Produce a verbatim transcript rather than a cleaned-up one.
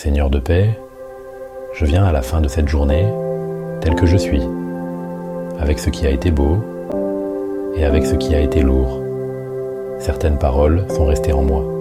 Seigneur de paix, je viens à la fin de cette journée tel que je suis, avec ce qui a été beau et avec ce qui a été lourd. Certaines paroles sont restées en moi.